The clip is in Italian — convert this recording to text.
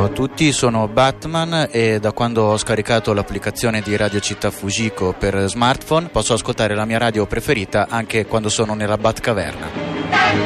a tutti, sono Batman e da quando ho scaricato l'applicazione di Radio Città Fujiko per smartphone posso ascoltare la mia radio preferita anche quando sono nella Batcaverna.